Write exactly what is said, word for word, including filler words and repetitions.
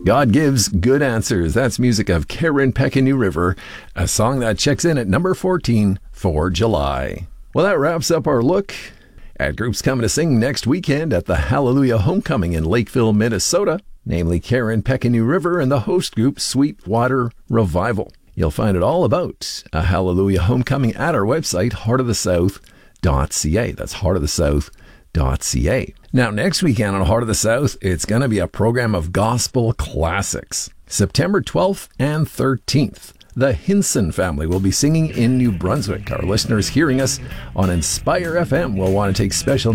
God Gives Good Answers. That's music of Karen Peck and New River, a song that checks in at number fourteen for July. Well, that wraps up our look at groups coming to sing next weekend at the Hallelujah Homecoming in Lakeville, Minnesota, namely Karen Peck and New River and the host group Sweetwater Revival. You'll find it all about a Hallelujah Homecoming at our website, heart of the south dot c a. That's heart of the south dot c a. Now, next weekend on Heart of the South, it's going to be a program of gospel classics. September twelfth and thirteenth, the Hinson family will be singing in New Brunswick. Our listeners hearing us on Inspire F M will want to take special